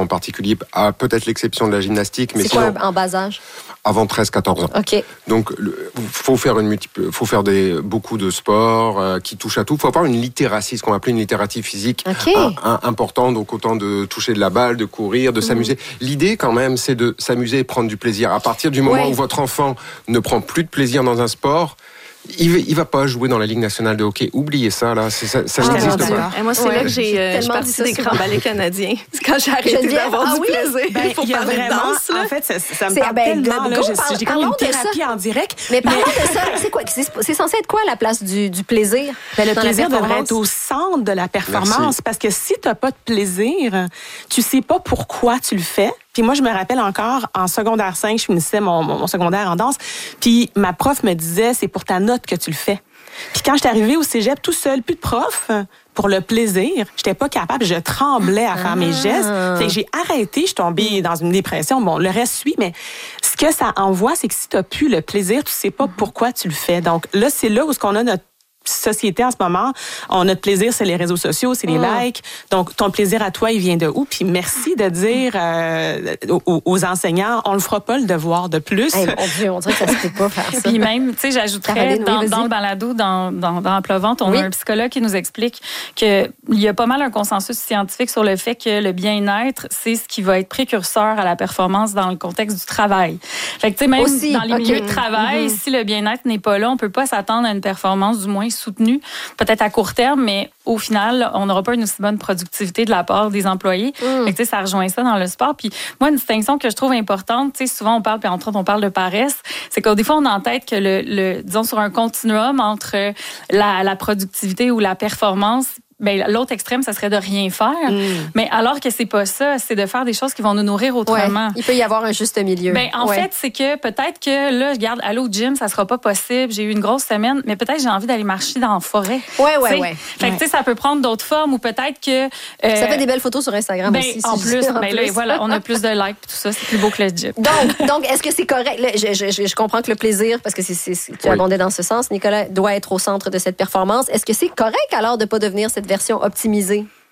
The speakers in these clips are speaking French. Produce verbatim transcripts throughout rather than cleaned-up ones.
en particulier, à peut-être l'exception de la gymnastique. Mais c'est sinon, quoi en bas âge? Avant treize quatorze ans. OK. Donc, il faut faire, une multi... faut faire des... beaucoup de sports euh, qui touchent à tout. Il faut avoir une littératie, ce qu'on appelle une littératie physique okay. un, un, importante. Donc, autant de toucher de la balle, de courir, de mmh. s'amuser. L'idée, quand même, c'est de s'amuser et prendre du plaisir. À partir du moment ouais. où votre enfant ne prend plus de plaisir dans un sport, il ne va pas jouer dans la Ligue nationale de hockey. Oubliez ça, là. C'est, ça ça ah, n'existe pas. Et moi, c'est ouais. là que j'ai, euh, j'ai parti des grands ballets canadiens. C'est quand j'ai arrêté d'avoir ah, du oui? plaisir. Ben, il faut parler de danse. Là. En fait, ça, ça me c'est, parle ben, tellement. Là, go, je, parle, j'ai comme une thérapie en direct. Mais parlons de ça. C'est, quoi? C'est, c'est censé être quoi la place du, du plaisir? Ben, le plaisir devrait être au centre de la performance. Merci. Parce que si tu n'as pas de plaisir, tu ne sais pas pourquoi tu le fais. Puis moi, je me rappelle encore, en secondaire cinq, je finissais mon, mon, mon secondaire en danse, puis ma prof me disait, c'est pour ta note que tu le fais. Puis quand j'étais arrivée au cégep tout seul, plus de prof, pour le plaisir, j'étais pas capable, je tremblais à faire ah. mes gestes. Fait que j'ai arrêté, je suis tombée dans une dépression. Bon, le reste suit, mais ce que ça envoie, c'est que si tu n'as plus le plaisir, tu sais pas pourquoi tu le fais. Donc là, c'est là où ce qu'on a notre société en ce moment, on, notre plaisir, c'est les réseaux sociaux, c'est les oh. likes. Donc, ton plaisir à toi, il vient de où? Puis merci de dire euh, aux, aux enseignants, on le fera pas le devoir de plus. Hey, mon Dieu, on dirait que ça se peut pas faire ça. Puis même, tu sais, j'ajouterais, Caroline, dans, oui, dans le balado, dans, dans, dans Pleuvante, on oui. a un psychologue qui nous explique qu'il y a pas mal un consensus scientifique sur le fait que le bien-être, c'est ce qui va être précurseur à la performance dans le contexte du travail. Fait que, tu sais, même Aussi, dans les okay. milieux de travail, mm-hmm. si le bien-être n'est pas là, on peut pas s'attendre à une performance, du moins soutenu, peut-être à court terme, mais au final, on n'aura pas une aussi bonne productivité de la part des employés. Mm. Fait que, ça rejoint ça dans le sport. Puis moi, une distinction que je trouve importante, souvent on parle, puis entre autres, on parle de paresse, c'est que des fois, on a en tête que, le, le, disons, sur un continuum entre la, la productivité ou la performance, ben, l'autre extrême, ça serait de rien faire. Mm. Mais alors que c'est pas ça, c'est de faire des choses qui vont nous nourrir autrement. Ouais, il peut y avoir un juste milieu. Ben, en ouais. fait, c'est que peut-être que là, je garde, aller au gym, ça sera pas possible. J'ai eu une grosse semaine, mais peut-être j'ai envie d'aller marcher dans la forêt. Oui, oui, oui. Fait que, tu sais, ça peut prendre d'autres formes ou peut-être que. Euh, ça fait des belles photos sur Instagram ben, aussi. En si plus, en ben plus. là, voilà, on a plus de likes et tout ça. C'est plus beau que le gym. Donc, donc est-ce que c'est correct? Là, je, je, je, je comprends que le plaisir, parce que c'est, c'est, tu oui. abondais dans ce sens, Nicolas, doit être au centre de cette performance. Est-ce que c'est correct alors de ne pas devenir cette version optimisée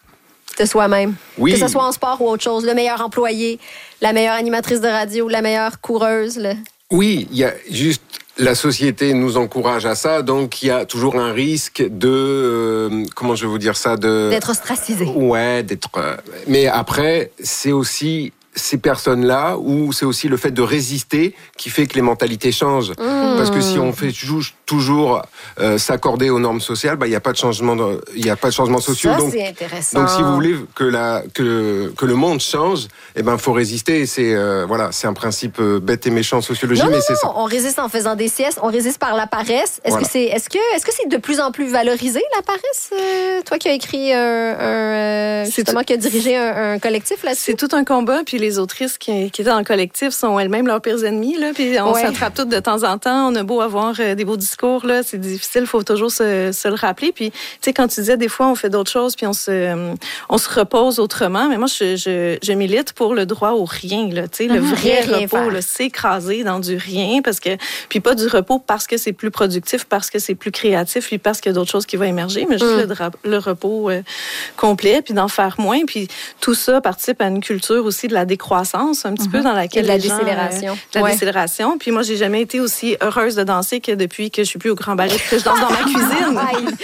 de soi-même. Oui. Que ce soit en sport ou autre chose. Le meilleur employé, la meilleure animatrice de radio, la meilleure coureuse. Le... Oui, il y a juste... La société nous encourage à ça, donc il y a toujours un risque de... Euh, comment je vais vous dire ça de... D'être ostracisé. Ouais, d'être... Euh, mais après, c'est aussi... ces personnes-là, ou c'est aussi le fait de résister qui fait que les mentalités changent. Mmh. Parce que si on fait toujours euh, s'accorder aux normes sociales, bah il y a pas de changement, il y a pas de changement social. Ça, donc, c'est intéressant. Donc si vous voulez que la que que le monde change, eh ben faut résister. C'est euh, voilà, c'est un principe bête et méchant en sociologie, non, mais non, c'est non, ça. On résiste en faisant des siestes, on résiste par la paresse. Est-ce voilà. que c'est est-ce que est-ce que c'est de plus en plus valorisé la paresse? Euh, toi qui as écrit un, un euh, justement tout... qui a dirigé un, un collectif là-dessus. C'est tout un combat, puis les autrices qui, qui étaient dans le collectif sont elles-mêmes leurs pires ennemis, là, puis on ouais. s'attrape toutes de temps en temps. On a beau avoir euh, des beaux discours, là, c'est difficile, il faut toujours se, se le rappeler. Puis, tu sais, quand tu disais, des fois, on fait d'autres choses, puis on se, euh, on se repose autrement, mais moi, je, je, je milite pour le droit au rien, là, tu sais, le mmh, vrai repos, là, s'écraser dans du rien, parce que, puis pas du repos parce que c'est plus productif, parce que c'est plus créatif, puis parce qu'il y a d'autres choses qui vont émerger, mais juste mmh. le, dra- le repos euh, complet, puis d'en faire moins. Puis tout ça participe à une culture aussi de la décroissance, un petit mm-hmm. peu dans laquelle et de la les gens, décélération. Euh, de la ouais. décélération. Puis moi, j'ai jamais été aussi heureuse de danser que depuis que je suis plus au Grand Ballet, que je danse dans ma cuisine.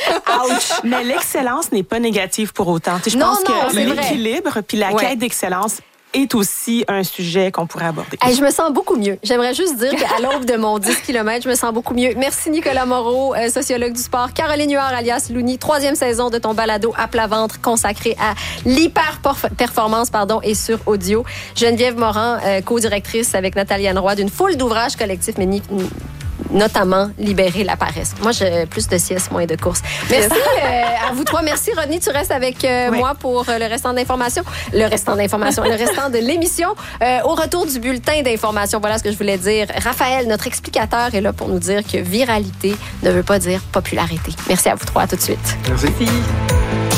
Ouch! Mais l'excellence n'est pas négative pour autant. Je non, pense non, que l'équilibre puis la ouais. quête d'excellence est aussi un sujet qu'on pourrait aborder. Hey, je me sens beaucoup mieux. J'aimerais juste dire qu'à l'aube de mon dix kilomètres, je me sens beaucoup mieux. Merci Nicolas Moreau, euh, sociologue du sport. Caroline Huard, alias Louni, troisième saison de ton balado à plat ventre consacré à l'hyper-performance pardon, et sur audio. Geneviève Morin, euh, co-directrice avec Nathalie Anne Roy d'une foule d'ouvrages collectifs, mais ni, notamment libérer la paresse. Moi, j'ai plus de sieste, moins de courses. Merci euh, à vous trois. Merci, Rodney. Tu restes avec euh, oui. moi pour euh, le restant d'informations. Le restant d'informations, le restant de l'émission. Euh, au retour du bulletin d'information, voilà ce que je voulais dire. Raphaël, notre explicateur, est là pour nous dire que viralité ne veut pas dire popularité. Merci à vous trois. À tout de suite. Merci. Merci.